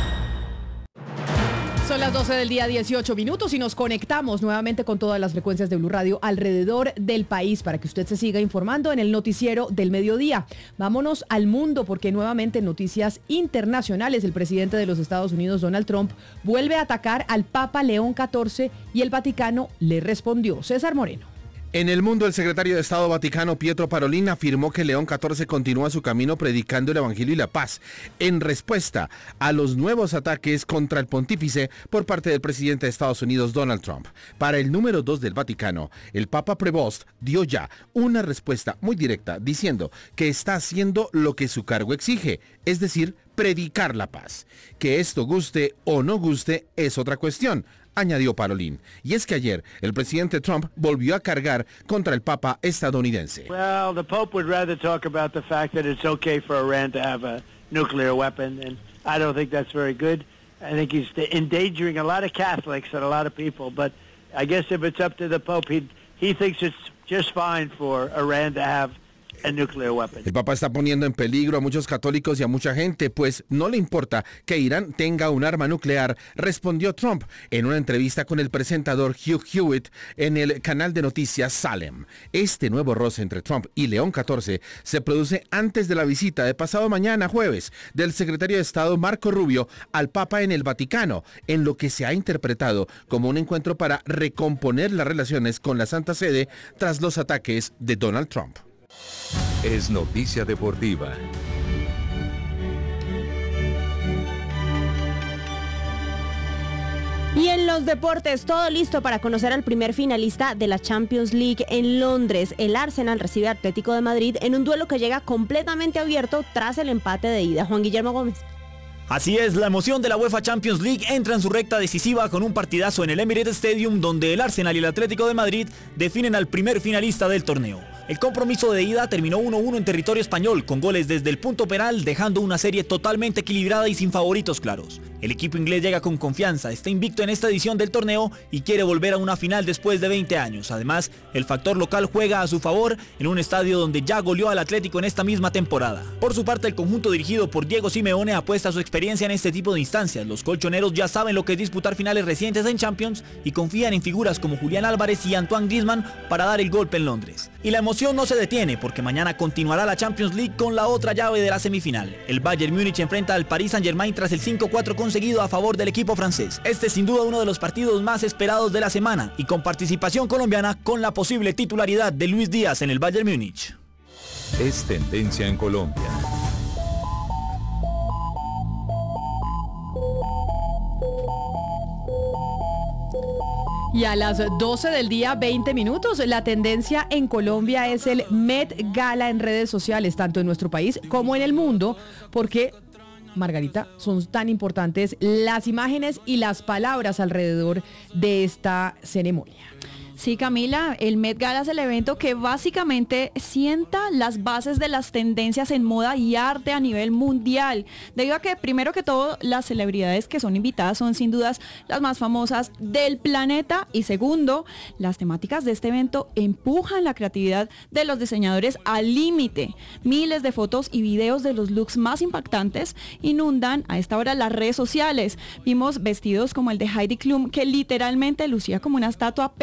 Son las 12 del día, 18 minutos, y nos conectamos nuevamente con todas las frecuencias de Blue Radio alrededor del país para que usted se siga informando en el noticiero del mediodía. Vámonos al mundo, porque nuevamente en noticias internacionales el presidente de los Estados Unidos, Donald Trump, vuelve a atacar al Papa León XIV y el Vaticano le respondió. César Moreno. En el mundo, el secretario de Estado Vaticano, Pietro Parolin, afirmó que León XIV continúa su camino predicando el Evangelio y la paz, en respuesta a los nuevos ataques contra el pontífice por parte del presidente de Estados Unidos, Donald Trump. Para el número 2 del Vaticano, el Papa Prevost dio ya una respuesta muy directa, diciendo que está haciendo lo que su cargo exige, es decir, predicar la paz. Que esto guste o no guste es otra cuestión, añadió Parolin. Y es que ayer el presidente Trump volvió a cargar contra el Papa estadounidense. Well, the Pope would rather talk about the fact that it's okay for Iran to have a nuclear weapon, and I don't think that's very good. I think he's endangering a lot of Catholics and a lot of people, but I guess if it's up to the Pope, he thinks it's just fine for Iran to have El Papa está poniendo en peligro a muchos católicos y a mucha gente, pues no le importa que Irán tenga un arma nuclear, respondió Trump en una entrevista con el presentador Hugh Hewitt en el canal de noticias Salem. Este nuevo roce entre Trump y León XIV se produce antes de la visita de pasado mañana jueves del secretario de Estado Marco Rubio al Papa en el Vaticano, en lo que se ha interpretado como un encuentro para recomponer las relaciones con la Santa Sede tras los ataques de Donald Trump. Es noticia deportiva. Y en los deportes, todo listo para conocer al primer finalista de la Champions League en Londres. El Arsenal recibe a Atlético de Madrid en un duelo que llega completamente abierto tras el empate de ida. Juan Guillermo Gómez. Así es, la emoción de la UEFA Champions League entra en su recta decisiva con un partidazo en el Emirates Stadium donde el Arsenal y el Atlético de Madrid definen al primer finalista del torneo. El compromiso de ida terminó 1-1 en territorio español, con goles desde el punto penal, dejando una serie totalmente equilibrada y sin favoritos claros. El equipo inglés llega con confianza, está invicto en esta edición del torneo y quiere volver a una final después de 20 años. Además, el factor local juega a su favor en un estadio donde ya goleó al Atlético en esta misma temporada. Por su parte, el conjunto dirigido por Diego Simeone apuesta a su experiencia en este tipo de instancias. Los colchoneros ya saben lo que es disputar finales recientes en Champions y confían en figuras como Julián Álvarez y Antoine Griezmann para dar el golpe en Londres. Y la emoción no se detiene porque mañana continuará la Champions League con la otra llave de la semifinal. El Bayern Múnich enfrenta al Paris Saint-Germain tras el 5-4 conseguido a favor del equipo francés. Este es sin duda uno de los partidos más esperados de la semana y con participación colombiana con la posible titularidad de Luis Díaz en el Bayern Múnich. Es tendencia en Colombia. Y a las 12 del día, 20 minutos, la tendencia en Colombia es el Met Gala en redes sociales, tanto en nuestro país como en el mundo, porque, Margarita, son tan importantes las imágenes y las palabras alrededor de esta ceremonia. Sí, Camila, el Met Gala es el evento que básicamente sienta las bases de las tendencias en moda y arte a nivel mundial, debido a que, primero que todo, las celebridades que son invitadas son sin dudas las más famosas del planeta, y segundo, las temáticas de este evento empujan la creatividad de los diseñadores al límite. Miles de fotos y videos de los looks más impactantes inundan a esta hora las redes sociales. Vimos vestidos como el de Heidi Klum, que literalmente lucía como una estatua petrificada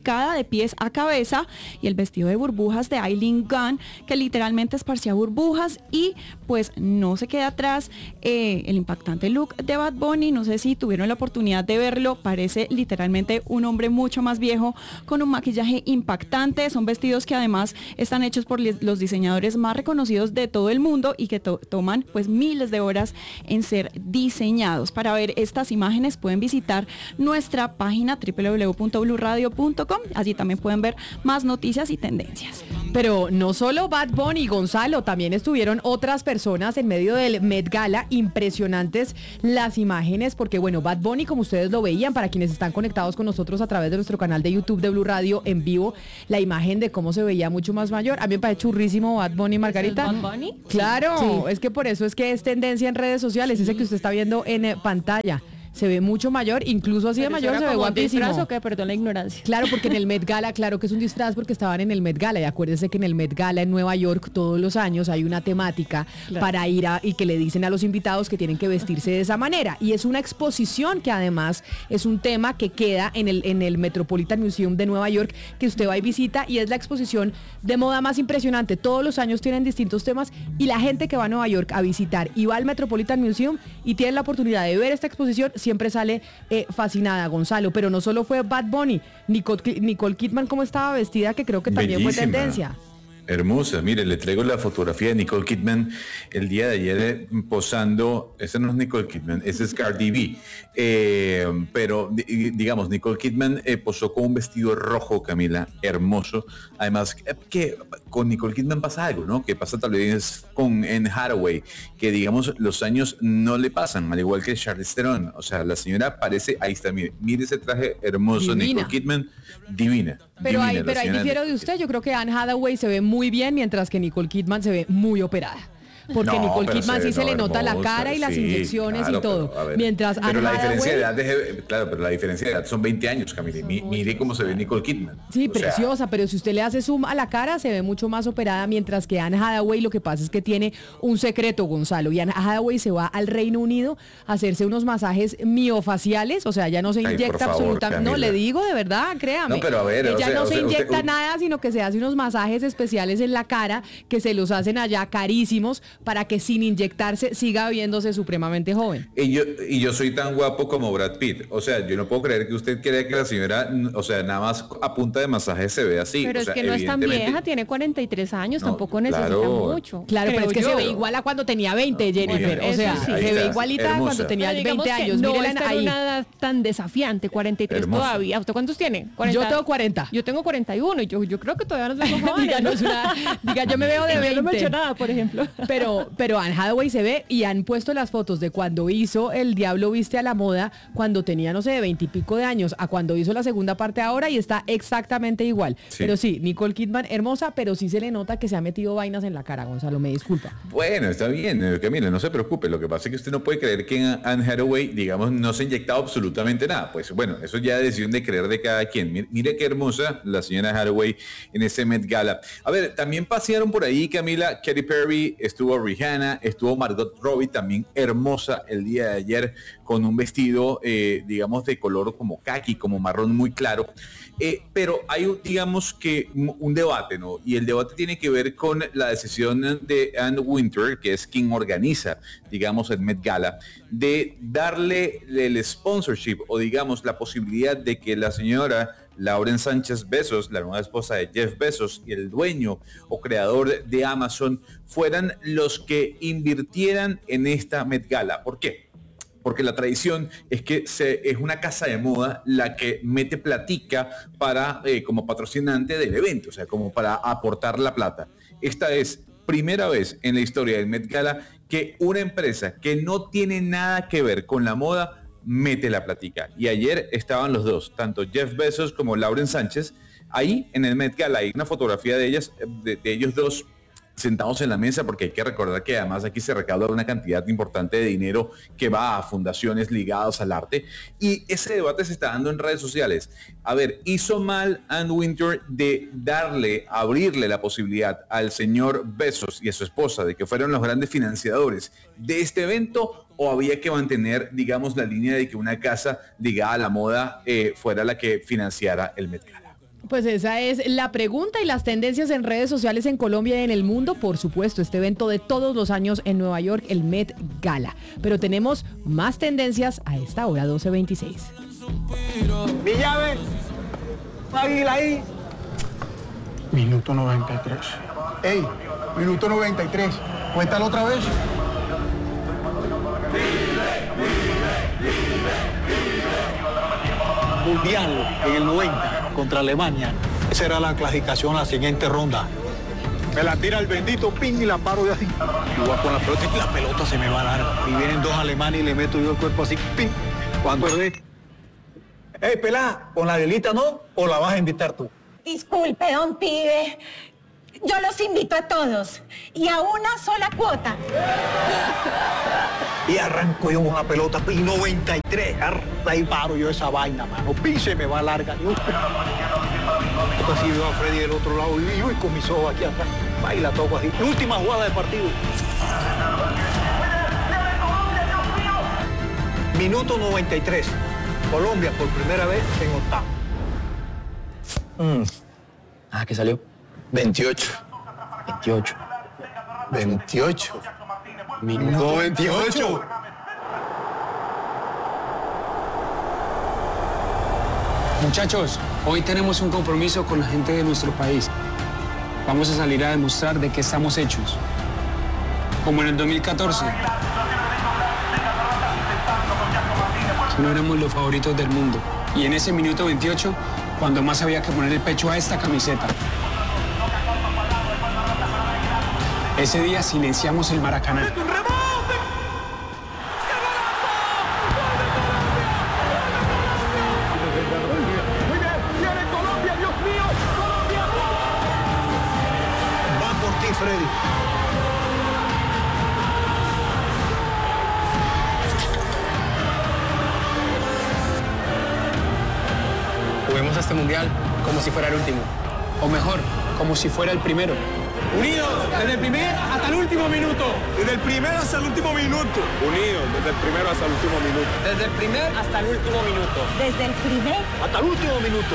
sofisticada de pies a cabeza, y el vestido de burbujas de Eileen Gunn, que literalmente esparcía burbujas, y pues no se queda atrás el impactante look de Bad Bunny. No sé si tuvieron la oportunidad de verlo, parece literalmente un hombre mucho más viejo con un maquillaje impactante. Son vestidos que además están hechos por los diseñadores más reconocidos de todo el mundo y que toman pues miles de horas en ser diseñados. Para ver estas imágenes pueden visitar nuestra página www.bluradio.com. Allí también pueden ver más noticias y tendencias. Pero no solo Bad Bunny, Gonzalo, también estuvieron otras personas en medio del Met Gala. Impresionantes las imágenes, porque bueno, Bad Bunny, como ustedes lo veían, para quienes están conectados con nosotros a través de nuestro canal de YouTube de Blue Radio en vivo, la imagen de cómo se veía mucho más mayor. A mí me parece churrísimo Bad Bunny, Margarita. ¿Es Bad Bunny? Claro, Sí. Es que por eso es que es tendencia en redes sociales, ese que usted está viendo en pantalla. Se ve mucho mayor, incluso así de mayor se ve guapísimo. ¿Disfraz o qué? Perdón la ignorancia. Claro, porque en el Met Gala, claro que es un disfraz porque estaban en el Met Gala, y acuérdense que en el Met Gala en Nueva York todos los años hay una temática para ir y que le dicen a los invitados que tienen que vestirse de esa manera, y es una exposición que además es un tema que queda en el Metropolitan Museum de Nueva York, que usted va y visita, y es la exposición de moda más impresionante. Todos los años tienen distintos temas, y la gente que va a Nueva York a visitar y va al Metropolitan Museum y tiene la oportunidad de ver esta exposición, siempre sale fascinada, Gonzalo. Pero no solo fue Bad Bunny, Nicole Kidman, cómo estaba vestida, que creo que también Bellísima. fue tendencia. Hermosa, mire, le traigo la fotografía de Nicole Kidman el día de ayer posando. Esa no es Nicole Kidman, esa es Cardi B. Pero digamos, Nicole Kidman posó con un vestido rojo, Camila, hermoso. Además, que con Nicole Kidman pasa algo, ¿no? Que pasa tal vez con Anne Hathaway, que digamos los años no le pasan, al igual que Charlize Theron. O sea, la señora parece, ahí está, mire ese traje hermoso, Divina. Nicole Kidman, divina. Pero divina, ahí la señora. difiero de usted. Yo creo que Anne Hathaway se ve muy bien, mientras que Nicole Kidman se ve muy operada. Porque No, Nicole pero Kidman se ve, sí se le nota la hermosa, cara y las sí, inyecciones claro, y todo. pero, a ver, Mientras pero Anne la diferencia de Hathaway... edad, claro, pero la diferencia de edad son 20 años, Camila. Mire cómo se ve Nicole Kidman. Sí, O sea, preciosa, pero si usted le hace zoom a la cara, se ve mucho más operada, mientras que Anne Hathaway lo que pasa es que tiene un secreto, Gonzalo, y Anne Hathaway se va al Reino Unido a hacerse unos masajes miofaciales, o sea, ya no se Ay, inyecta por favor, absolutamente, no, Camila. le digo de verdad, créame. No, pero a ver, ella no se inyecta usted- nada, sino que se hace unos masajes especiales en la cara, que se los hacen allá carísimos, para que sin inyectarse siga viéndose supremamente joven. y yo soy tan guapo como Brad Pitt. O sea, yo no puedo creer que usted crea que la señora, o sea, nada más a punta de masaje se ve así. Pero o es sea, que no es tan evidentemente- vieja, tiene 43 años, No, tampoco necesita claro. mucho. Claro, pero es que creo se ve yo. igual a cuando tenía 20, Jennifer. Bueno, o sea, eso sí. Ahí se ve está, igualita a hermosa. cuando tenía Pero digamos 20 que años. no Mírenla está en ahí. una edad tan desafiante, 43 Hermosa. todavía. ¿Usted cuántos tiene? Yo tengo 40. Yo tengo 41 y yo creo que todavía nos vemos jóvenes. Díganos diga, yo me veo de 20. Yo no me he hecho nada, por ejemplo. Pero Anne Hathaway se ve, y han puesto las fotos de cuando hizo El Diablo Viste a la Moda, cuando tenía, no sé, de 20 y pico de años, a cuando hizo la segunda parte ahora, y está exactamente igual. Sí. Pero sí, Nicole Kidman, hermosa, pero sí se le nota que se ha metido vainas en la cara, Gonzalo, me disculpa. Bueno, está bien, Camila, no se preocupe. Lo que pasa es que usted no puede creer que Anne Hathaway, digamos, no se ha inyectado absolutamente nada. Pues bueno, eso ya es decisión de creer de cada quien. Mire qué hermosa la señora Hathaway en ese Met Gala. A ver, también pasearon por ahí, Camila, Katy Perry, estuvo Rihanna, estuvo Margot Robbie, también hermosa el día de ayer, con un vestido, digamos, de color como khaki, como marrón muy claro. Pero hay, digamos que, un debate, ¿no? Y el debate tiene que ver con la decisión de Anne Wintour, que es quien organiza, digamos, el Met Gala, de darle el sponsorship, o digamos, la posibilidad de que la señora Lauren Sánchez Bezos, la nueva esposa de Jeff Bezos y el dueño o creador de Amazon, fueran los que invirtieran en esta Met Gala. ¿Por qué? Porque la tradición es que es una casa de moda la que mete platica para como patrocinante del evento, o sea, como para aportar la plata. Esta es primera vez en la historia del Met Gala que una empresa que no tiene nada que ver con la moda mete la platica. Y ayer estaban los dos, tanto Jeff Bezos como Lauren Sánchez, ahí en el Met Gala. Hay una fotografía de ellas, de ellos dos sentados en la mesa, porque hay que recordar que además aquí se recauda una cantidad importante de dinero que va a fundaciones ligadas al arte, y ese debate se está dando en redes sociales. A ver, ¿hizo mal Anne Wintour de abrirle la posibilidad al señor Bezos y a su esposa de que fueran los grandes financiadores de este evento, o había que mantener, digamos, la línea de que una casa ligada a la moda fuera la que financiara el Met Gala? Pues esa es la pregunta y las tendencias en redes sociales en Colombia y en el mundo. Por supuesto, este evento de todos los años en Nueva York, el Met Gala. Pero tenemos más tendencias a esta hora, 12:26. Mi llave, Águila ahí. Minuto 93. Ey, minuto 93. Cuéntalo otra vez. Mundial en el 90 contra Alemania. Esa era la clasificación a la siguiente ronda. Me la tira el bendito ping y la paro de así. Igual con la pelota y la pelota se me va a larga. Y vienen dos alemanes y le meto yo el cuerpo así, ping. Cuando ve. Pelá, ¿con la delita no? ¿O la vas a invitar tú? Disculpe, don pibe. Yo los invito a todos y a una sola cuota. Y arranco yo con la pelota, pin 93. Ahí paro yo esa vaina, mano. Pin se me va larga. Así veo a Freddy del otro lado y yo con mis ojos aquí atrás. Ahí la toco así. Última jugada del partido. Minuto 93. Colombia por primera vez en octavo. ¿Qué salió? 28. 28. Minuto 28. Muchachos, hoy tenemos un compromiso con la gente de nuestro país. Vamos a salir a demostrar de qué estamos hechos. Como en el 2014. No éramos los favoritos del mundo. Y en ese minuto 28, cuando más había que poner el pecho a esta camiseta. Ese día silenciamos el Maracaná. Va por ti, Freddy. Juguemos este mundial como si fuera el último. O mejor, como si fuera el primero. Unidos desde el primer hasta el último minuto. Desde el primer hasta el último minuto. Unidos desde el primero hasta el último minuto. Desde el primer hasta el último minuto. Desde el primer hasta el último minuto.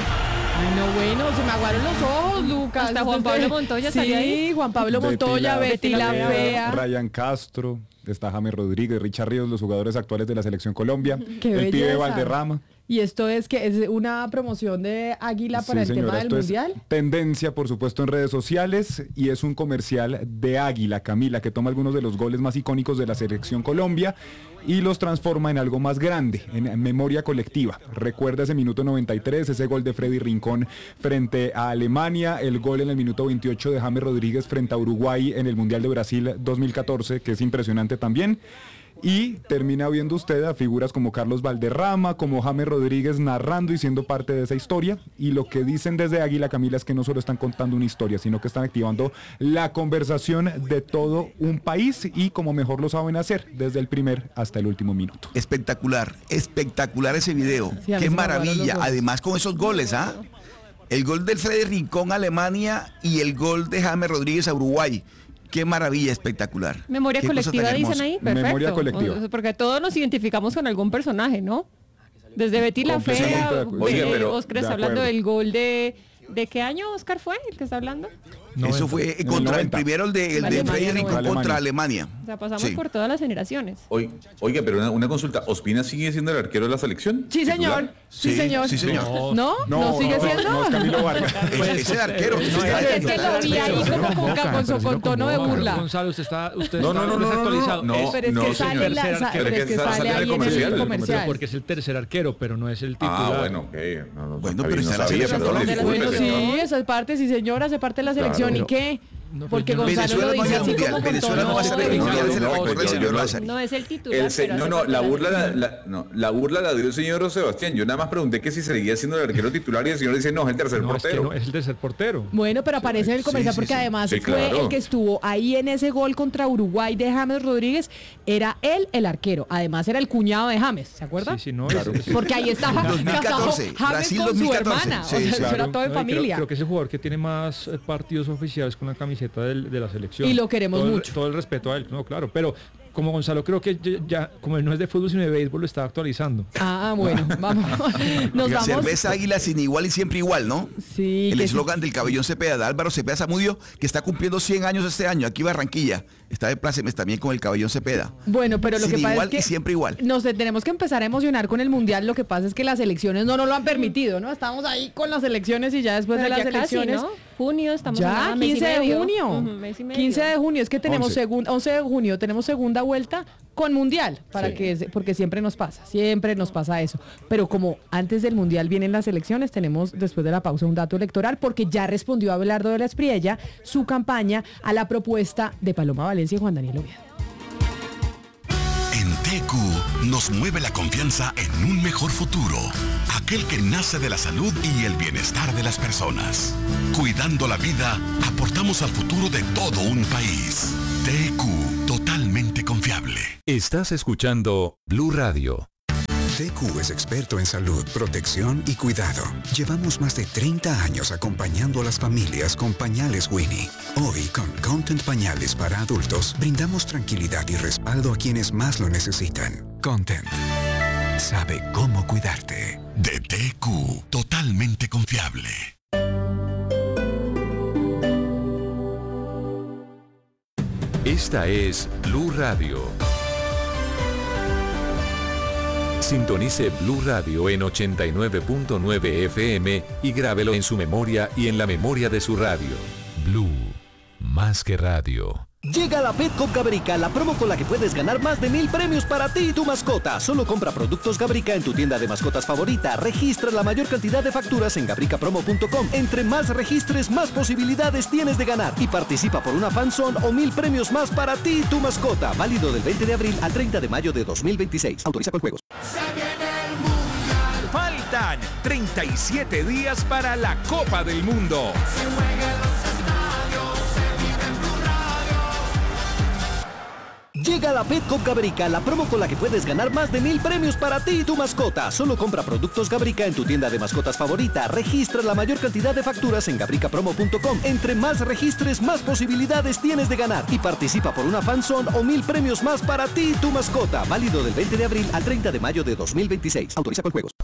Ay, no, bueno, se me aguaron los ojos, Lucas. Hasta Juan Pablo Montoya estaría ahí. Sí, Juan Pablo Montoya, Betty la Fea. Ryan Castro, está James Rodríguez, Richard Ríos, los jugadores actuales de la Selección Colombia. Qué el belleza. pibe Valderrama. Y esto es que es una promoción de Águila para el señora, tema del esto Mundial. Es tendencia, por supuesto, en redes sociales y es un comercial de Águila, Camila, que toma algunos de los goles más icónicos de la Selección Colombia y los transforma en algo más grande, en memoria colectiva. Recuerda ese minuto 93, ese gol de Freddy Rincón frente a Alemania, el gol en el minuto 28 de James Rodríguez frente a Uruguay en el Mundial de Brasil 2014, que es impresionante también. Y termina viendo usted a figuras como Carlos Valderrama, como James Rodríguez narrando y siendo parte de esa historia. Y lo que dicen desde Águila, Camila, es que no solo están contando una historia, sino que están activando la conversación de todo un país y como mejor lo saben hacer, desde el primer hasta el último minuto. Espectacular, espectacular ese video. Sí, qué maravilla. Además con esos goles, ¿ah? El gol del Freddy Rincón a Alemania y el gol de James Rodríguez a Uruguay. Qué maravilla, espectacular. Memoria Qué colectiva dicen ahí, perfecto. Memoria colectiva. Porque todos nos identificamos con algún personaje, ¿no? Desde Betty la Fea, Oscar está hablando del gol de qué año, Oscar, fue el que está hablando. Eso fue contra el primero, el de Freddy Rincón contra Alemania. O sea, pasamos por todas las generaciones. Oiga, pero una consulta, ¿Ospina sigue siendo el arquero de la selección? Sí, señor. Sí, señor. Sí, señor. ¿No sigue siendo? No, es Camilo Vargas. Es el arquero. Es que lo vi ahí como con tono de burla. Gonzalo, usted está desactualizado. Pero es que sale ahí en el comercial. Porque es el tercer arquero, pero no es el titular. Bueno, ok. Bueno, pero está la selección Colombia. Bueno, sí, esa es parte, sí señora, hace parte de la selección. ¿Y qué? Porque Gonzalo lo dice así como con Venezuela no va a ser el mundial, se le recuerda el señor Lázaro. No es el titular. La burla la dio el señor Sebastián. Yo nada más pregunté que si seguía siendo el arquero titular y el señor dice no, es el tercer portero. Es el tercer portero. Bueno, pero aparece en el comercial porque además fue el que estuvo ahí en ese gol contra Uruguay de James Rodríguez. Era él el arquero. Además era el cuñado de James, ¿se acuerda? Sí, no. Claro. Porque ahí estaba 2014, James Brasil con 2014. su hermana. Sí, o sea, eso era todo en familia. Creo que es el jugador que tiene más partidos oficiales con la camiseta de la selección. Y lo queremos mucho. Todo el respeto a él, no, claro. Pero como Gonzalo, creo que ya, como él no es de fútbol sino de béisbol, lo estaba actualizando. Bueno, vamos. Nos vamos. Cerveza Águila sin igual y siempre igual, ¿no? Sí. El eslogan del Cabellón Cepeda, de Álvaro Cepeda Zamudio, que está cumpliendo 100 años este año, aquí Barranquilla. Está de plácemes también con el Cabellón Cepeda. Bueno, pero lo sin que pasa igual es que y siempre igual. nos tenemos que empezar a emocionar con el Mundial. Lo que pasa es que las elecciones no nos lo han permitido, ¿no? Estamos ahí con las elecciones y ya después Pero de las ya casi, elecciones... ¿no? Junio, estamos ya, a 15 de junio. Mes y medio. 15 de junio, es que tenemos 11 de junio, tenemos segunda vuelta con Mundial, porque siempre nos pasa eso. Pero como antes del Mundial vienen las elecciones, tenemos después de la pausa un dato electoral, porque ya respondió Abelardo de la Espriella su campaña a la propuesta de Paloma Valencia y Juan Daniel Oviedo. En TQ nos mueve la confianza en un mejor futuro, aquel que nace de la salud y el bienestar de las personas. Cuidando la vida, aportamos al futuro de todo un país. TQ, totalmente confiable. Estás escuchando Blue Radio. TQ es experto en salud, protección y cuidado. Llevamos más de 30 años acompañando a las familias con pañales Winnie. Hoy, con Content Pañales para adultos, brindamos tranquilidad y respaldo a quienes más lo necesitan. Content sabe cómo cuidarte. De TQ, totalmente confiable. Esta es Blue Radio. Sintonice Blue Radio en 89.9 FM y grábelo en su memoria y en la memoria de su radio. Blue, más que radio. Llega la Petco Gabrica, la promo con la que puedes ganar más de 1000 premios para ti y tu mascota. Solo compra productos Gabrica en tu tienda de mascotas favorita. Registra la mayor cantidad de facturas en gabricapromo.com. Entre más registres, más posibilidades tienes de ganar. Y participa por una fanzone o 1000 premios más para ti y tu mascota. Válido del 20 de abril al 30 de mayo de 2026. Autoriza con juegos. Faltan 37 días para la Copa del Mundo. Llega la Petco Gabrica, la promo con la que puedes ganar más de 1000 premios para ti y tu mascota. Solo compra productos Gabrica en tu tienda de mascotas favorita. Registra la mayor cantidad de facturas en gabricapromo.com. Entre más registres, más posibilidades tienes de ganar. Y participa por una fanzone o 1000 premios más para ti y tu mascota. Válido del 20 de abril al 30 de mayo de 2026. Autoriza con juegos.